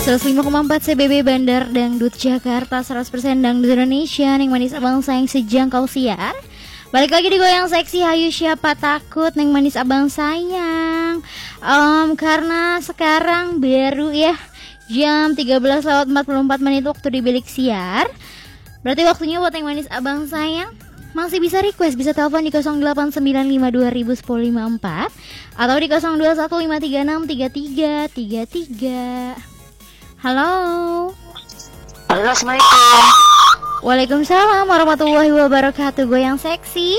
105,4 CBB Bandar Dangdut Jakarta, 100% Dangdut Indonesia. Neng manis abang sayang sejangkau siar. Balik lagi di Goyang Seksi. Hayu siapa takut Neng manis abang sayang. Karena sekarang baru ya jam 13:44 waktu di bilik siar. Berarti waktunya buat Neng manis abang sayang masih bisa request, bisa telepon di 0895201054 atau di 0215363333. Halo. Halo, assalamualaikum. Waalaikumsalam warahmatullahi wabarakatuh. Goyang seksi.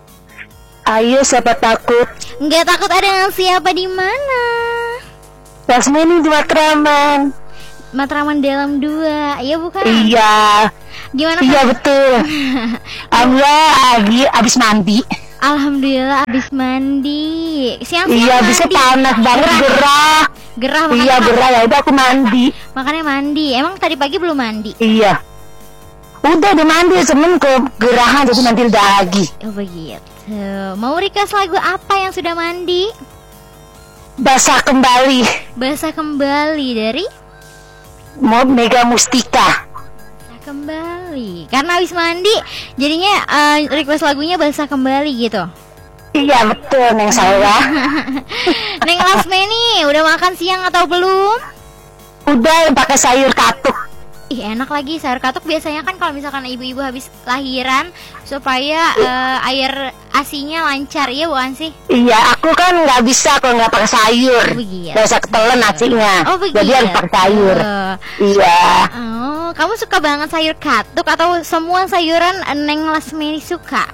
Ayo, siapa takut? Nggak takut, ada dengan siapa di mana? Yasmini di Matraman. Matraman dalam 2. Iya bukan? Iya. Gimana? Iya betul. Alhamdulillah lagi abis mandi. Alhamdulillah abis mandi. Siang-siang Iya, mandi. bisa panas banget, gerah. Gerah makanya. Iya, gerah, ya udah aku mandi. Makanya mandi. Emang tadi pagi belum mandi? Iya. Udah mandi, cuman kegerahan jadi mandi lagi. Oh begitu. Mau request lagu apa yang sudah mandi? Basah kembali. Basah kembali dari Mau Mega Mustika. Kembali. Karena habis mandi jadinya request lagunya basah kembali gitu. Iya betul, Neng saya. Neng Lasmeni, udah makan siang atau belum? Udah, pakai sayur katuk. Ih, enak lagi sayur katuk. Biasanya kan kalau misalkan ibu-ibu habis lahiran supaya air asinya lancar, iya bukan sih? Iya, aku kan nggak bisa kalau nggak pakai sayur. Begitu. Nggak bisa ketelen nasinya. Oh begitu. Jadi harus pakai sayur. Iya. Oh, kamu suka banget sayur katuk atau semua sayuran Neng Lasmeni suka?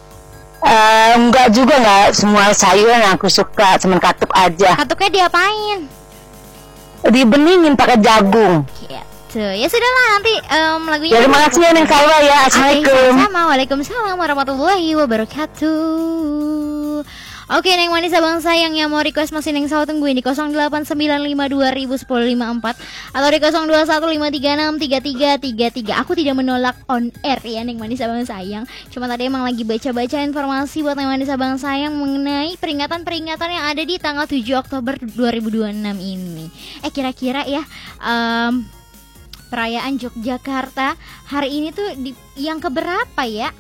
Enggak juga, nggak semua sayuran aku suka, cuman katuk aja. Katuknya diapain? Dibeningin pakai jagung. Gitu. Ya sudahlah, nanti lagunya. Terima kasih ya Neng Salwa ya. Assalamualaikum. Sama, waalaikumsalam warahmatullahi wabarakatuh. Oke, Neng manis abang sayang yang mau request masih Neng Salwa tungguin di 0895201054 atau di 0215363333. Aku tidak menolak on air ya Neng manis abang sayang. Cuma tadi emang lagi baca-baca informasi buat Neng manis abang sayang mengenai peringatan-peringatan yang ada di tanggal 7 Oktober 2026 ini. Kira-kira ya perayaan Yogyakarta hari ini tuh yang keberapa ya?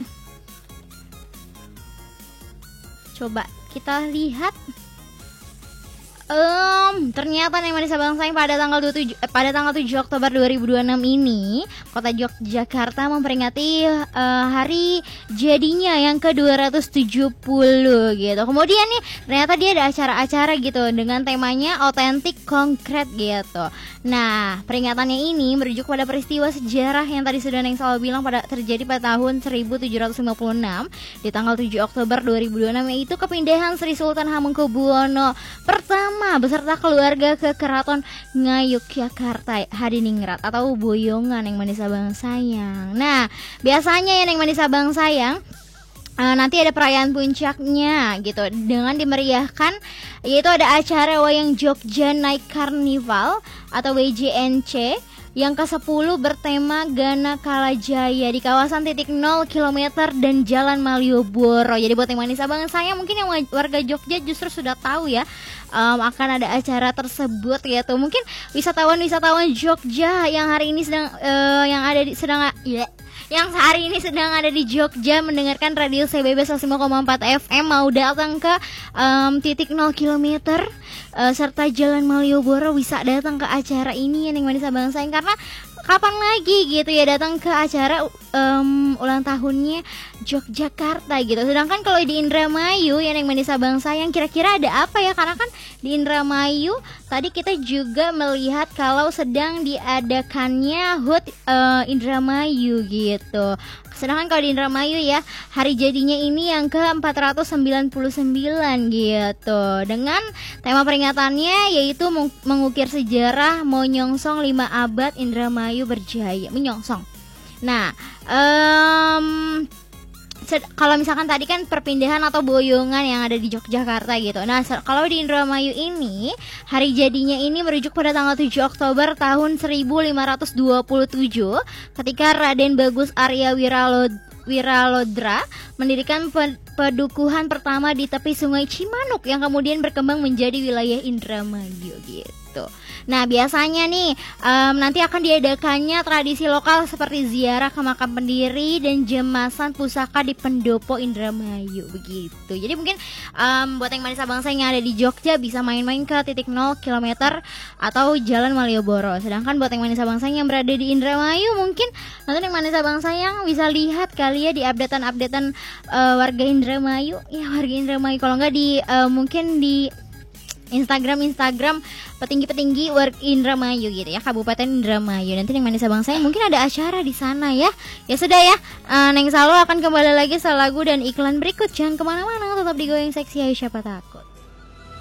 Coba kita lihat. Ternyata Neng manis abang sayang pada tanggal 7 Oktober 2026 ini Kota Yogyakarta memperingati hari jadinya yang ke-270 gitu. Kemudian nih ternyata dia ada acara-acara gitu dengan temanya otentik konkret gitu. Nah, peringatannya ini merujuk pada peristiwa sejarah yang tadi sudah Neng selalu bilang terjadi pada tahun 1756 di tanggal 7 Oktober 2026, yaitu kepindahan Sri Sultan Hamengkubuwono pertama beserta keluarga ke Keraton Ngayogyakarta Hadiningrat atau Boyongan Neng manis abang sayang. Nah, biasanya ya Neng manis abang sayang nanti ada perayaan puncaknya gitu dengan dimeriahkan, yaitu ada acara Wayang Jogja Night Carnival atau WJNC yang ke-10 bertema Gana Kalajaya di kawasan titik 0 km dan Jalan Malioboro. Jadi buat yang manis abang saya mungkin yang warga Jogja justru sudah tahu ya akan ada acara tersebut gitu. Mungkin wisatawan Jogja yang hari ini sedang yang hari ini sedang ada di Jogja mendengarkan radio CBB 105,4 FM mau datang ke titik 0 km serta Jalan Malioboro bisa datang ke acara ini ya Neng manis abang sayang, karena kapan lagi gitu ya datang ke acara ulang tahunnya Yogyakarta gitu. Sedangkan kalau di Indramayu ya Neng manis abang sayang, kira-kira ada apa ya? Karena kan di Indramayu tadi kita juga melihat kalau sedang diadakannya HUT Indramayu gitu. Sedangkan kalau di Indramayu ya hari jadinya ini yang ke-499 gitu. Dengan tema peringatannya yaitu mengukir sejarah menyongsong 5 abad Indramayu berjaya. Menyongsong. Nah, kalau misalkan tadi kan perpindahan atau boyongan yang ada di Yogyakarta gitu. Nah, kalau di Indramayu ini hari jadinya ini merujuk pada tanggal 7 Oktober tahun 1527 ketika Raden Bagus Arya Wiralodra mendirikan pedukuhan pertama di tepi Sungai Cimanuk yang kemudian berkembang menjadi wilayah Indramayu gitu. gitu. Nah biasanya nih nanti akan diadakannya tradisi lokal seperti ziarah ke makam pendiri dan jemasan pusaka di Pendopo Indramayu begitu. Jadi mungkin buat yang Manisa Bangsa yang ada di Jogja bisa main-main ke titik 0 km atau Jalan Malioboro. Sedangkan buat yang Manisa Bangsa yang berada di Indramayu mungkin nanti yang Manisa Bangsa yang bisa lihat kali ya di updatean warga Indramayu. Ya warga Indramayu, kalau nggak di mungkin di Instagram petinggi-petinggi Indramayu gitu ya, Kabupaten Indramayu. Nanti yang Manisa Bangsa mungkin ada acara di sana ya. Ya sudah ya, Neng Salo akan kembali lagi setelah lagu dan iklan berikut. Jangan kemana-mana, tetap di Goyang Seksi, ayo siapa takut.